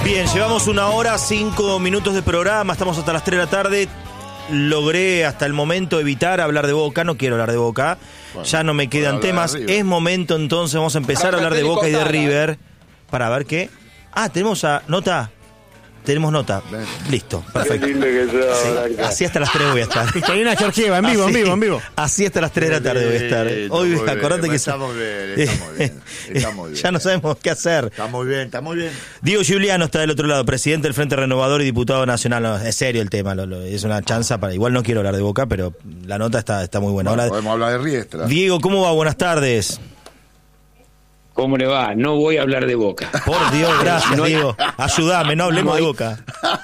Bien, llevamos 1 hora, 5 minutos de programa, estamos hasta las 3 de la tarde. Logré hasta el momento evitar hablar de Boca, no quiero hablar de Boca. Bueno, ya no me quedan temas. Es momento entonces, vamos a empezar a hablar de Boca y de River. Para ver qué. Tenemos nota. Tenemos nota. Listo, perfecto. Sí, así hasta las 3 voy a estar. Victorina Georgieva, en vivo. Así hasta las 3 de la tarde voy a estar. Hoy acordate que estamos bien. Ya no sabemos qué hacer. Está muy bien. Diego Giuliano está del otro lado, presidente del Frente Renovador y diputado nacional. No, es serio el tema, es una chanza para. Igual no quiero hablar de Boca, pero la nota está muy buena. Bueno, podemos hablar de Riestra. Diego, ¿cómo va? Buenas tardes. ¿Cómo le va? No voy a hablar de Boca. Por Dios, gracias, Diego. Ayúdame, no hablemos de Boca.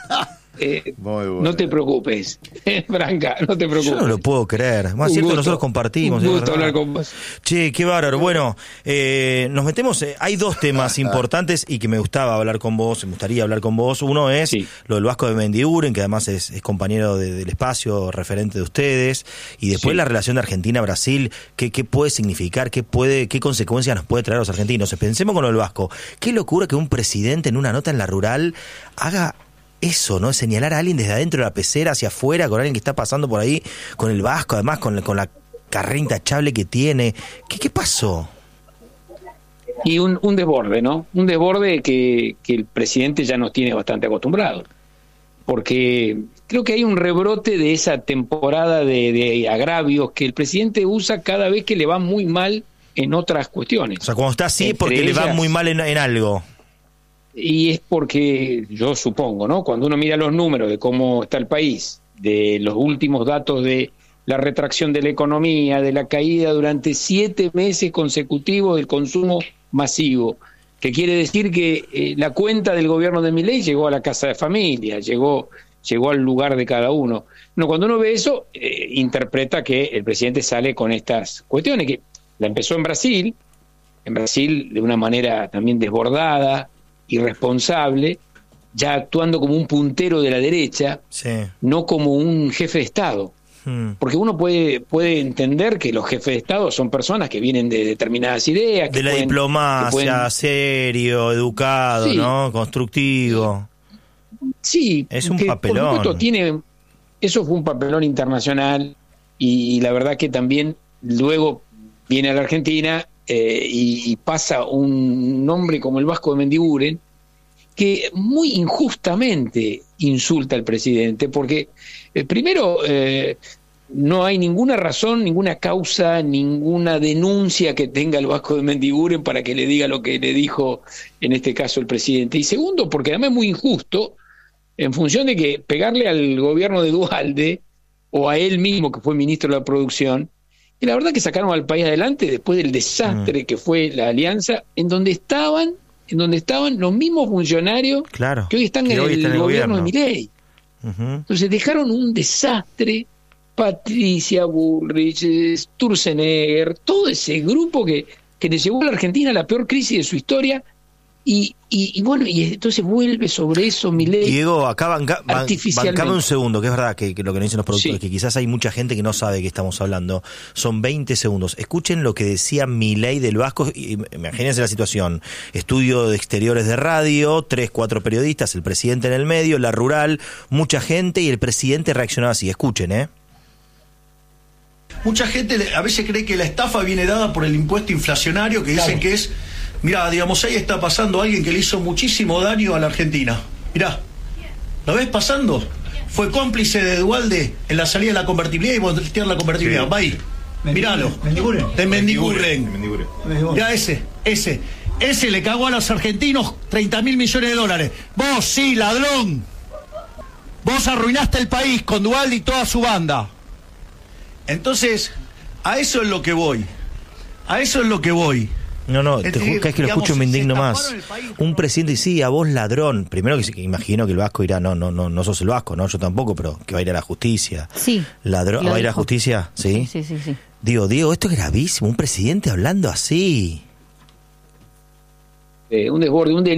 No te preocupes, Franca, no te preocupes. Yo no lo puedo creer. Más cierto, nosotros compartimos. Un gusto hablar con vos. Che, qué bárbaro. Bueno, nos metemos. Hay 2 temas importantes y que me gustaba hablar con vos, me gustaría hablar con vos. Uno es lo del Vasco de Mendiguren, que además es compañero del espacio, referente de ustedes. Y después la relación de Argentina-Brasil. ¿Qué puede significar? ¿Qué consecuencias nos puede traer a los argentinos? Pensemos con lo del Vasco. Qué locura que un presidente en una nota en La Rural haga eso, ¿no? Señalar a alguien desde adentro de la pecera hacia afuera, con alguien que está pasando por ahí, con el Vasco, además con la carrera intachable que tiene. ¿Qué pasó? Y un desborde, ¿no? Un desborde que el presidente ya nos tiene bastante acostumbrados. Porque creo que hay un rebrote de esa temporada de agravios que el presidente usa cada vez que le va muy mal en otras cuestiones. O sea, cuando está así es porque le va muy mal en algo. Y es porque, yo supongo, ¿no? Cuando uno mira los números de cómo está el país, de los últimos datos de la retracción de la economía, de la caída durante 7 meses consecutivos del consumo masivo, que quiere decir que la cuenta del gobierno de Milei llegó a la casa de familia, llegó al lugar de cada uno. No, cuando uno ve eso, interpreta que el presidente sale con estas cuestiones, que la empezó en Brasil de una manera también desbordada, irresponsable, ya actuando como un puntero de la derecha, no como un jefe de Estado. Porque uno puede entender que los jefes de Estado son personas que vienen de determinadas ideas. De la diplomacia, serio, educado, ¿no? Constructivo. Sí. Es un papelón. Por supuesto, eso fue un papelón internacional y la verdad que también luego viene a la Argentina y pasa un hombre como el Vasco de Mendiguren, que muy injustamente insulta al presidente, porque primero no hay ninguna razón, ninguna causa, ninguna denuncia que tenga el Vasco de Mendiguren para que le diga lo que le dijo en este caso el presidente. Y segundo, porque además es muy injusto en función de que pegarle al gobierno de Duhalde o a él mismo, que fue ministro de la Producción, y la verdad que sacaron al país adelante después del desastre que fue la alianza, en donde estaban los mismos funcionarios que hoy están en el gobierno de Milei. Entonces dejaron un desastre. Patricia Bullrich, Sturzenegger, todo ese grupo que le llevó a la Argentina a la peor crisis de su historia. Y bueno, y entonces vuelve sobre eso Milei. Diego, acá bancame un segundo, que es verdad que lo que nos dicen los productores, que quizás hay mucha gente que no sabe de qué estamos hablando. Son 20 segundos. Escuchen lo que decía Milei del Vasco, y imagínense la situación. Estudio de exteriores de radio, 3, 4 periodistas, el presidente en el medio, La Rural, mucha gente, y el presidente reaccionaba así. Escuchen, Mucha gente a veces cree que la estafa viene dada por el impuesto inflacionario, que dicen que es... Mirá, digamos, ahí está pasando alguien que le hizo muchísimo daño a la Argentina. Mirá, ¿lo ves pasando? Fue cómplice de Duhalde en la salida de la convertibilidad y voltear la convertibilidad. Va ahí, míralo. De Mendiguren. Mirá ese le cagó a los argentinos 30.000 millones de dólares. Vos, sí, ladrón. Vos arruinaste el país con Duhalde y toda su banda. Entonces, a eso es lo que voy. No, cada vez que lo escucho me indigno más. Un presidente, sí, a vos ladrón. Primero que imagino que el Vasco dirá, no sos el Vasco, no, yo tampoco, pero que va a ir a la justicia. Sí. Ladrón, ¿va a ir a la justicia? Sí. Sí. Diego, esto es gravísimo, un presidente hablando así. Un desborde, un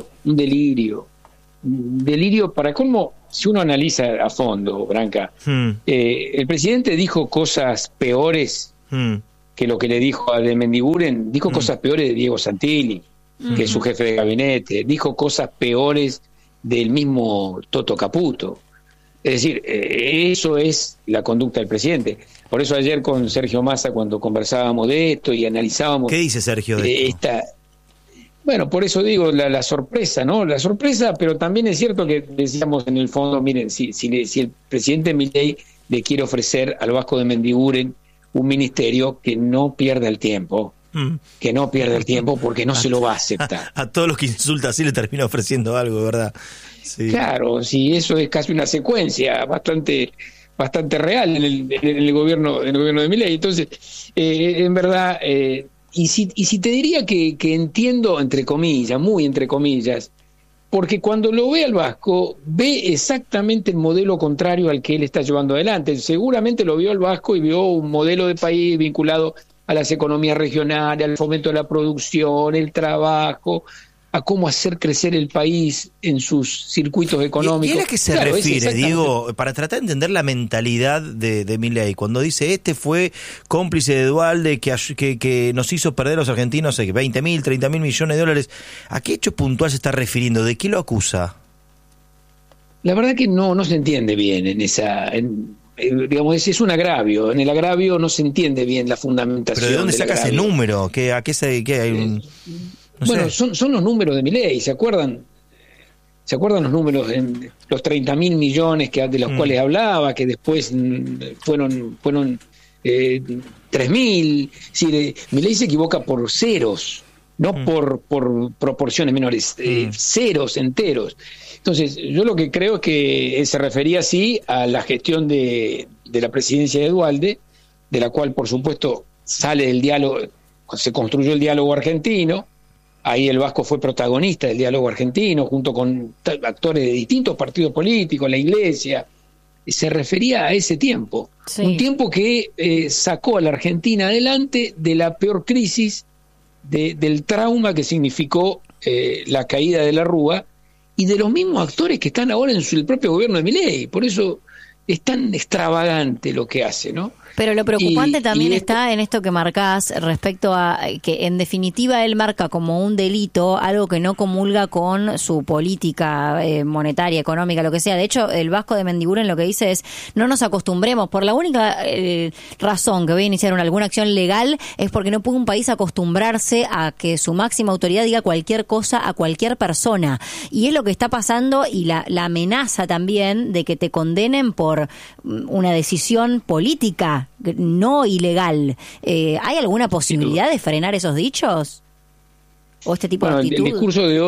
delirio para cómo, si uno analiza a fondo, Branca, el presidente dijo cosas peores que lo que le dijo a de Mendiguren, dijo cosas peores de Diego Santilli, que es su jefe de gabinete, dijo cosas peores del mismo Toto Caputo. Es decir, eso es la conducta del presidente. Por eso ayer con Sergio Massa, cuando conversábamos de esto y analizábamos... ¿Qué dice Sergio de esto? Bueno, por eso digo la sorpresa, ¿no? La sorpresa, pero también es cierto que decíamos en el fondo, miren, si el presidente Milei le quiere ofrecer al Vasco de Mendiguren un ministerio, que no pierda el tiempo, porque no se lo va a aceptar. A todos los que insulta así le termina ofreciendo algo, ¿verdad? Sí. Claro, sí, eso es casi una secuencia bastante real en el gobierno de Milei. Entonces, en verdad, y si te diría que entiendo, entre comillas, muy entre comillas, porque cuando lo ve al Vasco, ve exactamente el modelo contrario al que él está llevando adelante. Seguramente lo vio al Vasco y vio un modelo de país vinculado a las economías regionales, al fomento de la producción, el trabajo, a cómo hacer crecer el país en sus circuitos económicos. ¿Y a qué se refiere, Diego? Para tratar de entender la mentalidad de Milei, cuando dice, fue cómplice de Duhalde, que nos hizo perder a los argentinos 20.000, 30.000 millones de dólares, ¿a qué hecho puntual se está refiriendo? ¿De qué lo acusa? La verdad que no se entiende bien digamos, es un agravio. En el agravio no se entiende bien la fundamentación. ¿Pero de dónde saca ese número? ¿A qué hay un...? No bueno, sé. son los números de Milei, ¿se acuerdan? ¿Se acuerdan los números, los 30.000 millones de los cuales hablaba, que después fueron 3.000? Sí, Milei se equivoca por ceros, no por proporciones menores, ceros enteros. Entonces, yo lo que creo es que se refería así a la gestión de la presidencia de Duhalde, de la cual, por supuesto, sale el diálogo, se construyó el diálogo argentino. Ahí el Vasco fue protagonista del diálogo argentino, junto con actores de distintos partidos políticos, la Iglesia. Se refería a ese tiempo. Sí. Un tiempo que sacó a la Argentina adelante de la peor crisis, del trauma que significó la caída de la Rúa, y de los mismos actores que están ahora en el propio gobierno de Milei. Por eso es tan extravagante lo que hace, ¿no? Pero lo preocupante también está en esto que marcás respecto a que en definitiva él marca como un delito algo que no comulga con su política monetaria, económica, lo que sea. De hecho, el Vasco de Mendiguren lo que dice es no nos acostumbremos. Por la única razón que voy a iniciar alguna acción legal es porque no puede un país acostumbrarse a que su máxima autoridad diga cualquier cosa a cualquier persona. Y es lo que está pasando, y la amenaza también de que te condenen por una decisión política no ilegal. ¿Hay alguna posibilidad de frenar esos dichos? ¿O este tipo de actitud? El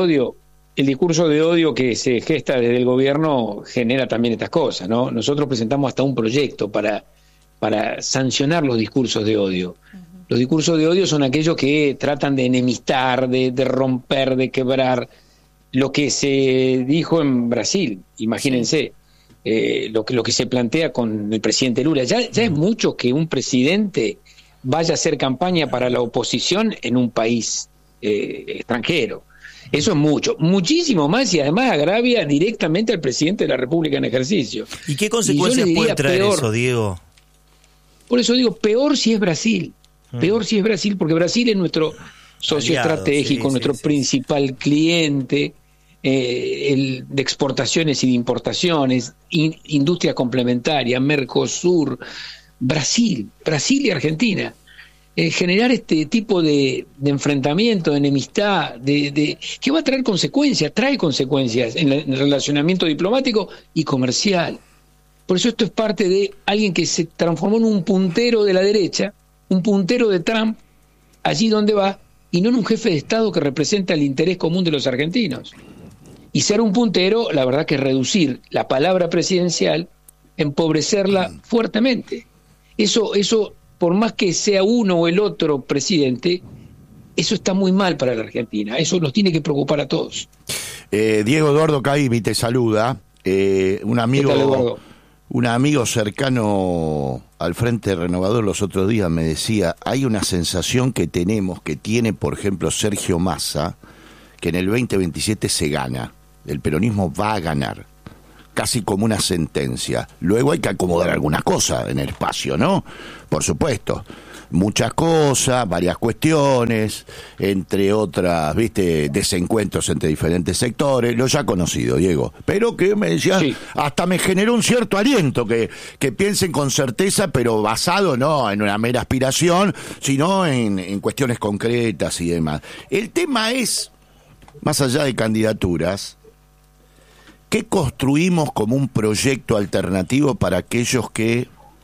discurso de odio que se gesta desde el gobierno genera también estas cosas, ¿no? Nosotros presentamos hasta un proyecto para sancionar los discursos de odio. Los discursos de odio son aquellos que tratan de enemistar, de romper, de quebrar. Lo que se dijo en Brasil, imagínense. Lo que se plantea con el presidente Lula. Ya es mucho que un presidente vaya a hacer campaña para la oposición en un país extranjero. Eso es muchísimo más, y además agravia directamente al presidente de la República en ejercicio. ¿Y qué consecuencias puede traer eso, Diego? Por eso digo, peor si es Brasil. Peor si es Brasil, porque Brasil es nuestro socio estratégico, nuestro principal cliente, de exportaciones y de importaciones, industria complementaria, Mercosur, Brasil y Argentina. Generar este tipo de enfrentamiento, de enemistad, que va a traer consecuencias, trae consecuencias en el relacionamiento diplomático y comercial. Por eso esto es parte de alguien que se transformó en un puntero de la derecha, un puntero de Trump, allí donde va, y no en un jefe de Estado que representa el interés común de los argentinos. Y ser un puntero, la verdad que es reducir la palabra presidencial, empobrecerla fuertemente. Eso, por más que sea uno o el otro presidente, eso está muy mal para la Argentina. Eso nos tiene que preocupar a todos. Diego Eduardo Caimi te saluda. Un amigo cercano al Frente Renovador los otros días me decía, hay una sensación que tiene, por ejemplo, Sergio Massa, que en el 2027 se gana. El peronismo va a ganar, casi como una sentencia. Luego hay que acomodar algunas cosas en el espacio, ¿no? Por supuesto. muchas cosas, varias cuestiones, entre otras, desencuentros entre diferentes sectores, lo ya conocido, Diego, pero que me decía, sí, hasta me generó un cierto aliento que piensen con certeza, pero basado no en una mera aspiración, sino en cuestiones concretas y demás. El tema es, más allá de candidaturas, ¿qué construimos como un proyecto alternativo para aquellos que,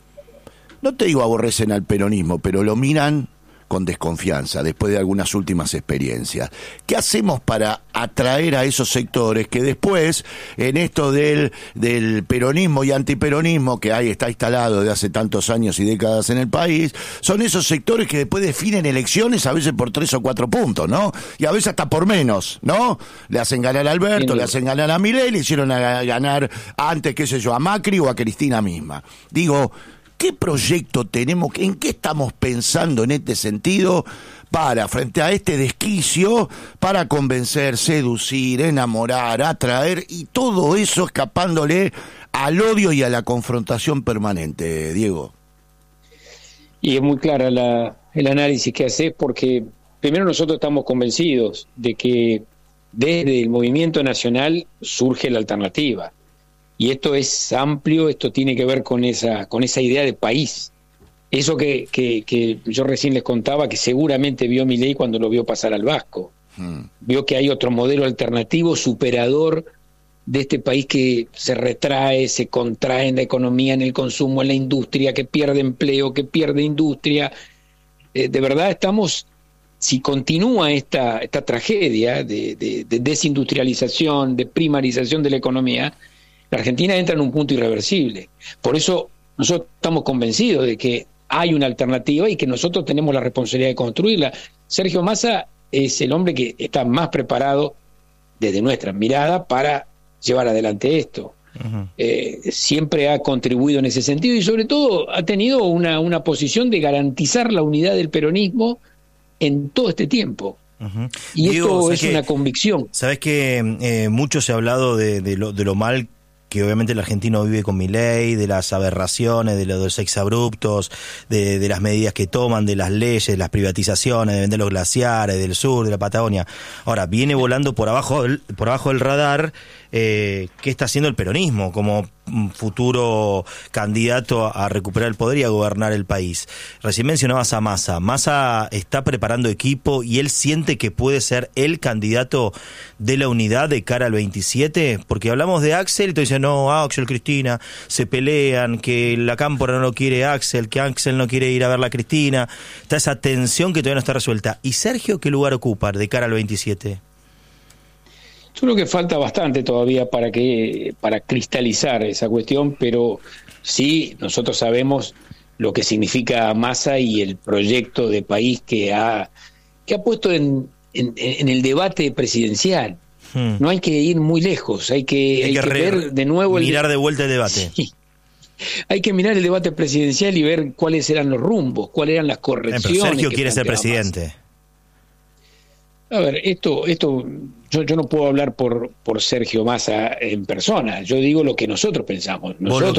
no te digo aborrecen al peronismo, pero lo miran con desconfianza después de algunas últimas experiencias? ¿Qué hacemos para atraer a esos sectores que después, en esto del peronismo y antiperonismo que ahí está instalado desde hace tantos años y décadas en el país, son esos sectores que después definen elecciones a veces por 3 o 4 puntos, ¿no? Y a veces hasta por menos, ¿no? Le hacen ganar a Alberto, le hacen ganar a Milei, le hicieron ganar antes, qué sé yo, a Macri o a Cristina misma. Digo, ¿qué proyecto tenemos? ¿En qué estamos pensando en este sentido para, frente a este desquicio, para convencer, seducir, enamorar, atraer y todo eso escapándole al odio y a la confrontación permanente, Diego? Y es muy clara el análisis que haces, porque primero nosotros estamos convencidos de que desde el movimiento nacional surge la alternativa. Y esto es amplio, esto tiene que ver con esa idea de país. Eso que yo recién les contaba, que seguramente vio Milei cuando lo vio pasar al Vasco. Vio que hay otro modelo alternativo, superador de este país que se retrae, se contrae en la economía, en el consumo, en la industria, que pierde empleo, que pierde industria. De verdad estamos, si continúa esta tragedia de desindustrialización, de primarización de la economía, la Argentina entra en un punto irreversible. Por eso nosotros estamos convencidos de que hay una alternativa y que nosotros tenemos la responsabilidad de construirla. Sergio Massa es el hombre que está más preparado desde nuestra mirada para llevar adelante esto. Uh-huh. Siempre ha contribuido en ese sentido y sobre todo ha tenido una posición de garantizar la unidad del peronismo en todo este tiempo. Uh-huh. Y Diego, esto es una convicción. Sabes que mucho se ha hablado de lo mal que obviamente el argentino vive con Milei, de las aberraciones, de los exabruptos, de las medidas que toman, de las leyes, de las privatizaciones, de vender los glaciares, del sur, de la Patagonia. Ahora, viene volando por abajo del radar qué está haciendo el peronismo como futuro candidato a recuperar el poder y a gobernar el país. Recién mencionabas a Massa. Massa está preparando equipo y él siente que puede ser el candidato de la unidad de cara al 27, porque hablamos de Axel y tú dices, no, Axel, Cristina, se pelean, que la Cámpora no lo quiere Axel, que Axel no quiere ir a ver a Cristina. Está esa tensión que todavía no está resuelta. ¿Y Sergio qué lugar ocupa de cara al 27? Yo creo que falta bastante todavía para cristalizar esa cuestión, pero sí, nosotros sabemos lo que significa Massa y el proyecto de país que ha puesto en el debate presidencial. No hay que ir muy lejos, hay que ver de nuevo mirar de vuelta el debate. Sí. Hay que mirar el debate presidencial y ver cuáles eran los rumbos, cuáles eran las correcciones. Pero Sergio quiere ser presidente. Massa. A ver, esto yo no puedo hablar por Sergio Massa en persona. Yo digo lo que nosotros pensamos.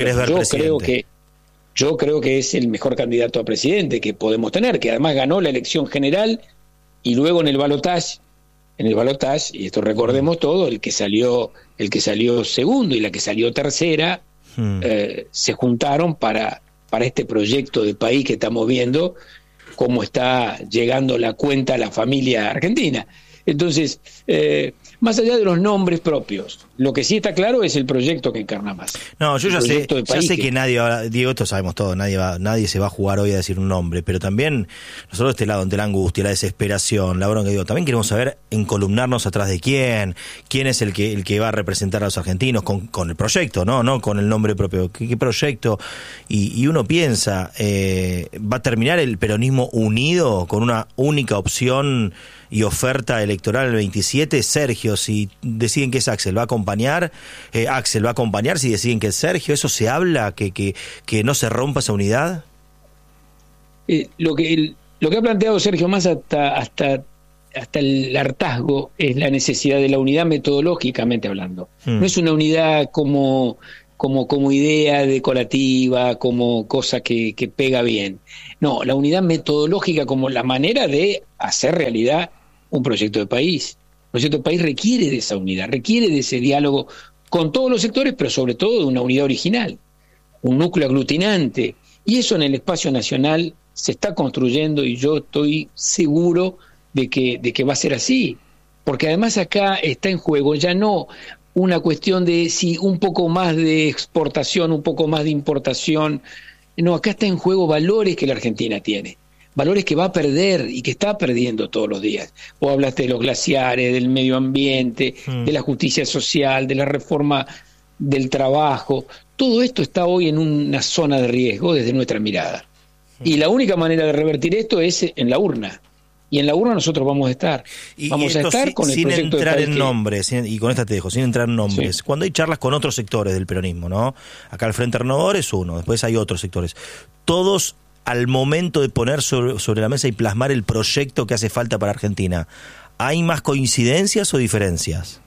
Yo creo que es el mejor candidato a presidente que podemos tener, que además ganó la elección general y luego en el balotaje, y esto recordemos todo, el que salió segundo y la que salió tercera se juntaron para este proyecto de país que estamos viendo cómo está llegando la cuenta a la familia argentina. Entonces, más allá de los nombres propios, lo que sí está claro es el proyecto que encarna Massa. No, yo ya sé que nadie va, Diego, esto sabemos todo, nadie se va a jugar hoy a decir un nombre, pero también nosotros de este lado, ante la angustia, la desesperación, la bronca, también queremos saber encolumnarnos atrás de quién es el que va a representar a los argentinos con el proyecto, no con el nombre propio, qué proyecto, y uno piensa, ¿va a terminar el peronismo unido con una única opción y oferta electoral el 27? Sergio, si deciden que es Axel, ¿va a acompañar? Axel va a acompañar si deciden que es Sergio. ¿Eso se habla? ¿Que no se rompa esa unidad? Lo que ha planteado Sergio Massa hasta el hartazgo es la necesidad de la unidad metodológicamente hablando. No es una unidad como como idea decorativa, como cosa que pega bien. No, la unidad metodológica como la manera de hacer realidad un proyecto de país. Un proyecto de país requiere de esa unidad, requiere de ese diálogo con todos los sectores, pero sobre todo de una unidad original, un núcleo aglutinante. Y eso en el espacio nacional se está construyendo y yo estoy seguro de que va a ser así. Porque además acá está en juego ya no una cuestión de si un poco más de exportación, un poco más de importación. No, acá está en juego valores que la Argentina tiene, valores que va a perder y que está perdiendo todos los días. Vos hablaste de los glaciares, del medio ambiente, de la justicia social, de la reforma del trabajo. Todo esto está hoy en una zona de riesgo desde nuestra mirada. Y la única manera de revertir esto es en la urna. Y en la urna nosotros vamos a estar. Vamos a estar con el proyecto de país. Sin entrar en nombres, y con esta te dejo, sin entrar en nombres. Sí. Cuando hay charlas con otros sectores del peronismo, ¿no? Acá el Frente Renovador es uno, después hay otros sectores. Todos al momento de poner sobre la mesa y plasmar el proyecto que hace falta para Argentina, ¿hay más coincidencias o diferencias?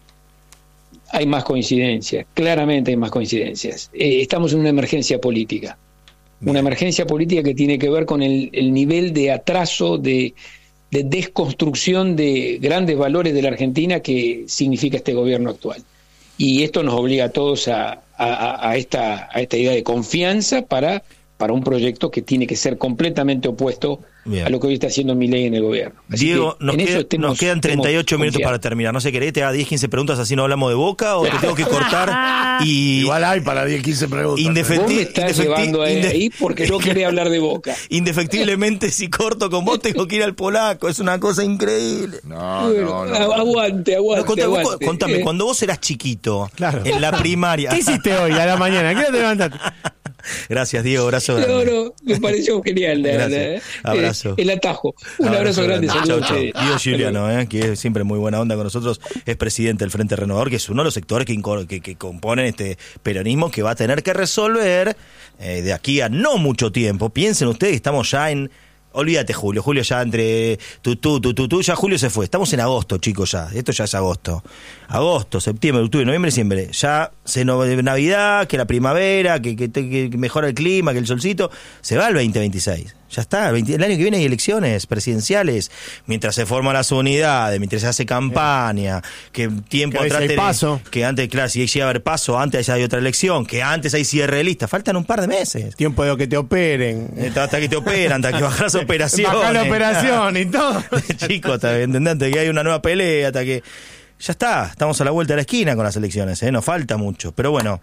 Hay más coincidencias, claramente hay más coincidencias. Estamos en una emergencia política. Una emergencia política que tiene que ver con el nivel de atraso, de desconstrucción de grandes valores de la Argentina que significa este gobierno actual. Y esto nos obliga a todos a esta idea de confianza para un proyecto que tiene que ser completamente opuesto a lo que hoy está haciendo Milei en el gobierno. Así Diego, nos quedan 38 minutos para terminar. No sé, ¿querés? Te haga 10, 15 preguntas así no hablamos de Boca o te tengo que cortar? Igual hay para 10, 15 preguntas. Vos me estás llevando ahí porque no querés hablar de Boca. Indefectiblemente, si corto con vos tengo que ir al polaco. Es una cosa increíble. No. Aguante. Contame, cuando vos eras chiquito, en la primaria. ¿Qué hiciste hoy a la mañana? ¿Qué hora te levantaste? Gracias, Diego, abrazo grande. No, me pareció genial. Gracias. Abrazo. El atajo. Un abrazo grande. Saludos. Diego Giuliano, que es siempre muy buena onda con nosotros, es presidente del Frente Renovador, que es uno de los sectores que componen este peronismo que va a tener que resolver de aquí a no mucho tiempo. Piensen ustedes, estamos ya en... Olvídate, Julio ya entre ya Julio se fue. Estamos en agosto, chicos, ya. Esto ya es agosto. Agosto, septiembre, octubre, noviembre, diciembre. Ya Navidad, que la primavera, que mejora el clima, que el solcito. Se va el 2026. Ya está, el año que viene hay elecciones presidenciales. Mientras se forman las unidades, mientras se hace campaña, que tiempo atrás que antes, claro, si llega a haber paso, antes hay otra elección, que antes hay cierre de lista. Faltan un par de meses. Tiempo de que te operen. Hasta que te operan, hasta que bajas las operaciones. Bajar la operación y todo. Chicos, ¿entendés? Que hay una nueva pelea, hasta que... Ya está, estamos a la vuelta de la esquina con las elecciones, nos falta mucho. Pero bueno,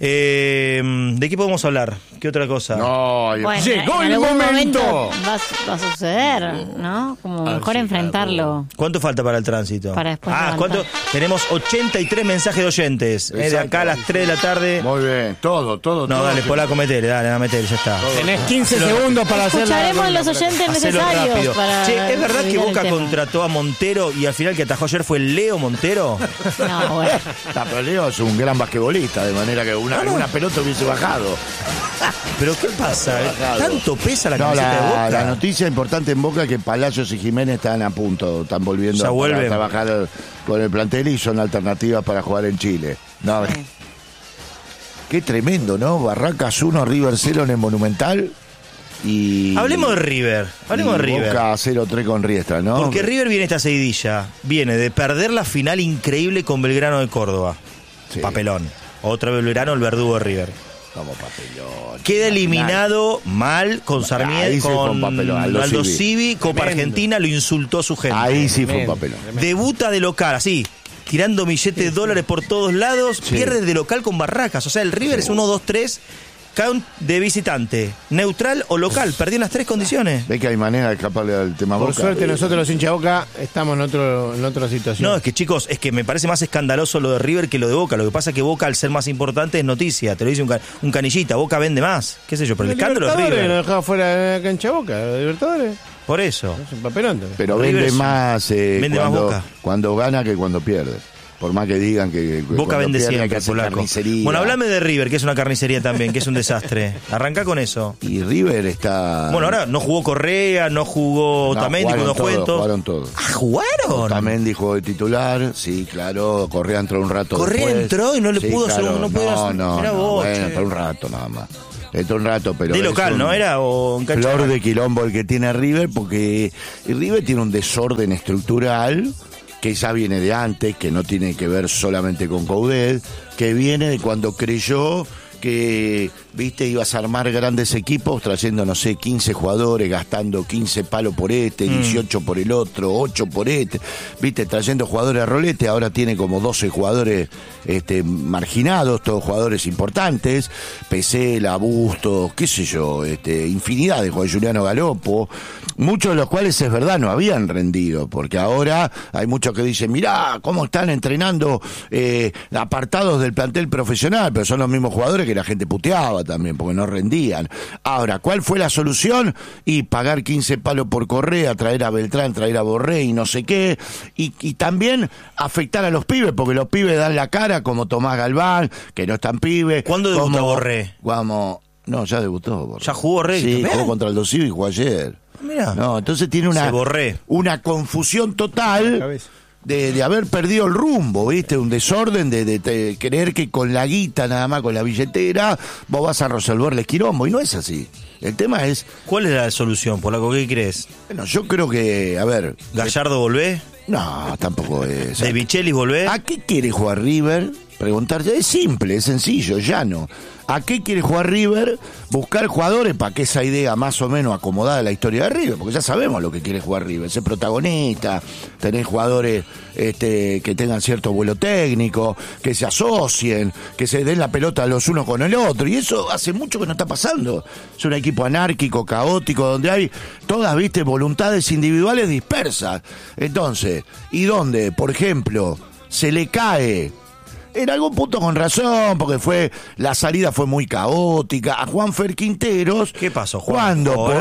¿de qué podemos hablar? ¿Qué otra cosa? No, bueno, llegó en el algún momento. Va a suceder, ¿no? Como mejor enfrentarlo. ¿Cuánto falta para el tránsito? Para después ¿cuánto? Tenemos 83 mensajes de oyentes. De acá a las 3 de la tarde. Muy bien, todo. No, dale, Polaco, metele, ya está. Tenés 15 segundos para hacerlo. Escucharemos los oyentes necesarios. Che, ¿es verdad que Boca contrató a Montero y al final que atajó ayer fue Leo Montero? No, bueno. Pero Leo es un gran basquetbolista, de manera que una pelota hubiese bajado. ¿Pero qué pasa? ¿Tanto pesa la camiseta de Boca? La noticia importante en Boca es que Palacios y Jiménez están a punto, están volviendo a trabajar con el plantel y son alternativas para jugar en Chile. No, qué tremendo, ¿no? Barracas 1, River 0 en el Monumental. Hablemos de River. Boca 0-3 con Riestra, ¿no? Porque River viene esta seguidilla. Viene de perder la final increíble con Belgrano de Córdoba. Sí. Papelón. Otra vez Belgrano, el verdugo de River. Como papelón. Queda eliminado mal con Sarmiento, con Aldo Civi. Copa Argentina, lo insultó a su gente. Ahí sí fue un papelón. Debuta de local, así, tirando billetes de dólares por todos lados. Sí. Pierde de local con Barracas. O sea, el River es 1-2-3. Count de visitante, neutral o local, perdió en las 3 condiciones. ¿Ves que hay manera de escaparle al tema Boca? Por suerte nosotros los hincha Boca estamos en otra situación. No, es que chicos, me parece más escandaloso lo de River que lo de Boca. Lo que pasa es que Boca, al ser más importante, es noticia. Te lo dice un canillita, Boca vende más. ¿Qué sé yo? Pero el escándalo es River. Lo dejaba fuera de la cancha Boca, de Libertadores. Por eso. Es un papelón. Pero vende más, vende más Boca cuando gana que cuando pierde. Por más que digan que Boca vende siempre, que hace polaco. carnicería. Bueno, hablame de River, que es una carnicería también, que es un desastre. Arrancá con eso. Y River está... Bueno, ahora no jugó Correa, no jugó Otamendi con los cuentos. Jugaron todos. Ah, ¿jugaron? Otamendi jugó de titular, sí, claro. Correa entró un rato Correa después. entró y no le pudo hacer... Claro, No, bueno, entró un rato nada más. Entró un rato, pero... De local, ¿no era? O en cancha. Flor de quilombo el que tiene River, porque River tiene un desorden estructural que ya viene de antes, que no tiene que ver solamente con Coudet, que viene de cuando creyó que, viste, ibas a armar grandes equipos trayendo, no sé, 15 jugadores, gastando 15 palos por 18 por el otro, 8 por viste, trayendo jugadores a rolete. Ahora tiene como 12 jugadores marginados, todos jugadores importantes, Pesela, Bustos, qué sé yo, infinidad de jugadores, Juliano Galopo, muchos de los cuales es verdad no habían rendido, porque ahora hay muchos que dicen, mirá cómo están entrenando apartados del plantel profesional, pero son los mismos jugadores que la gente puteaba también, porque no rendían. Ahora, ¿cuál fue la solución? Y pagar 15 palos por Correa, traer a Beltrán, traer a Borré y no sé qué, y también afectar a los pibes, porque los pibes dan la cara, como Tomás Galván, que no es tan pibe. ¿Cuándo debutó Borré? No, ya debutó Borré. ¿Ya jugó Borré? Sí, jugó contra el Dosivo y jugó ayer. Mirá. No, entonces tiene una confusión total de haber perdido el rumbo, ¿viste? Un desorden de creer que con la guita nada más, con la billetera, vos vas a resolverle quilombo, y no es así. El tema es... ¿Cuál es la solución, Polaco? ¿Qué crees? Bueno, yo creo que, a ver... ¿Gallardo volvé? No, tampoco es... ¿De Michelis volvé? ¿A qué quiere jugar River? Preguntarse, es simple, es sencillo, llano. ¿A qué quiere jugar River? Buscar jugadores para que esa idea más o menos acomodada a la historia de River, porque ya sabemos lo que quiere jugar River, ser protagonista, tener jugadores que tengan cierto vuelo técnico, que se asocien, que se den la pelota los unos con el otro, y eso hace mucho que no está pasando. Es un equipo anárquico, caótico, donde hay todas, viste, voluntades individuales dispersas. Entonces, y donde, por ejemplo, se le cae... En algún punto con razón, porque la salida fue muy caótica. A Juanfer Quinteros... ¿Qué pasó, Juan?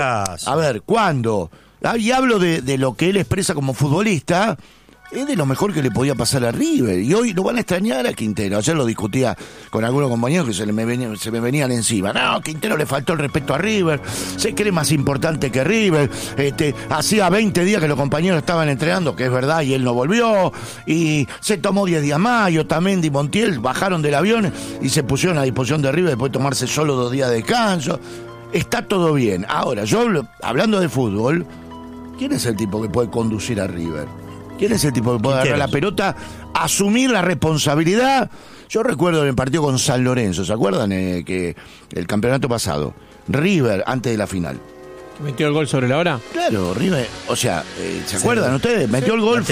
¿Cuándo? Y hablo de lo que él expresa como futbolista. Es de lo mejor que le podía pasar a River. Y hoy lo van a extrañar a Quintero. Ayer lo discutía con algunos compañeros que se me venían encima. No, Quintero le faltó el respeto a River. Se cree más importante que River. Hacía 20 días que los compañeros estaban entrenando, que es verdad, y él no volvió. Y se tomó 10 días más. Y Otamendi y Montiel bajaron del avión y se pusieron a disposición de River después de tomarse solo 2 días de descanso. Está todo bien. Ahora, hablando de fútbol, ¿quién es el tipo que puede conducir a River? ¿Quién es el tipo que puede agarrar la pelota, asumir la responsabilidad? Yo recuerdo en el partido con San Lorenzo, ¿se acuerdan? Que el campeonato pasado, River, antes de la final. ¿Metió el gol sobre la hora? Claro, River, o sea, ¿se acuerdan ustedes? Metió el gol,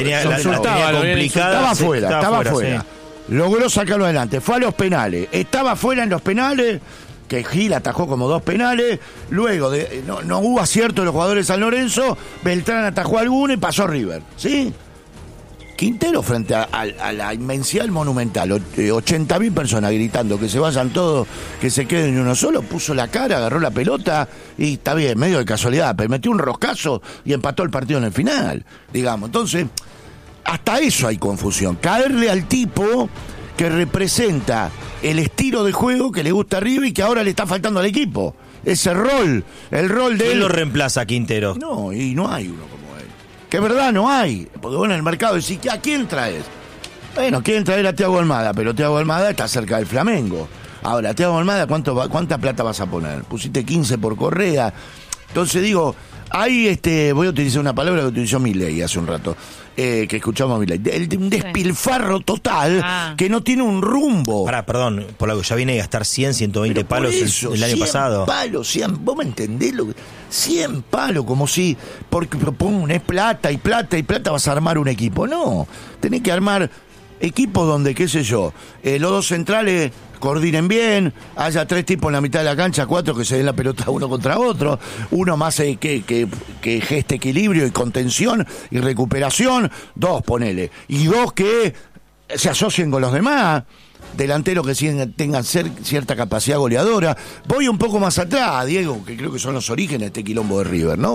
estaba afuera. Sí. Logró sacarlo adelante, fue a los penales, estaba afuera en los penales, que Gil atajó como 2 penales, luego no hubo acierto de los jugadores de San Lorenzo, Beltrán atajó alguno y pasó River, ¿sí? Quintero frente a la inmensidad monumental, 80.000 personas gritando que se vayan todos, que se queden uno solo, puso la cara, agarró la pelota y está bien, medio de casualidad, pero metió un roscazo y empató el partido en el final, digamos. Entonces, hasta eso hay confusión, caerle al tipo que representa el estilo de juego que le gusta a River y que ahora le está faltando al equipo. Ese rol, el rol de él. ¿Quién lo reemplaza a Quintero? No, y no hay uno como él. Que verdad no hay. Porque vos en el mercado decís, ¿a quién traes? Bueno, quieren traer a Thiago Almada, pero Thiago Almada está cerca del Flamengo. Ahora, Thiago Almada, ¿cuánta plata vas a poner? Pusiste 15 por Correa. Entonces digo, ahí voy a utilizar una palabra que utilizó Milei hace un rato, que escuchamos a Milei. Un despilfarro total que no tiene un rumbo. Perdón, Polaco, ya viene a gastar 100, 120 palos el año pasado. 100 palos, 100, vos me entendés 100 palos, como si, porque es plata y plata y plata vas a armar un equipo. No, tenés que armar equipos donde, qué sé yo, los dos centrales coordinen bien, haya 3 tipos en la mitad de la cancha, 4 que se den la pelota uno contra otro, uno más que geste equilibrio y contención y recuperación, 2 ponele, y 2 que se asocien con los demás, delanteros que tengan cierta capacidad goleadora. Voy un poco más atrás, Diego, que creo que son los orígenes de este quilombo de River, ¿no?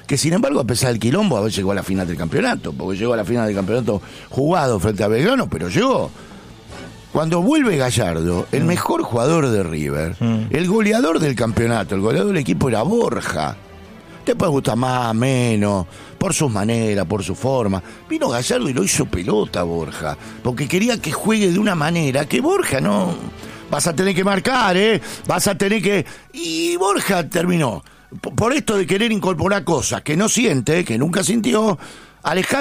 que sin embargo, a pesar del quilombo, a veces llegó a la final del campeonato, porque llegó a la final del campeonato jugado frente a Belgrano, pero llegó. Cuando vuelve Gallardo, el mejor jugador de River, el goleador del campeonato, el goleador del equipo era Borja. Te puede gustar más, menos, por sus maneras, por su forma. Vino Gallardo y lo hizo pelota Borja, porque quería que juegue de una manera que Borja no... Vas a tener que marcar, vas a tener que... Y Borja terminó, por esto de querer incorporar cosas que no siente, que nunca sintió, Alejandro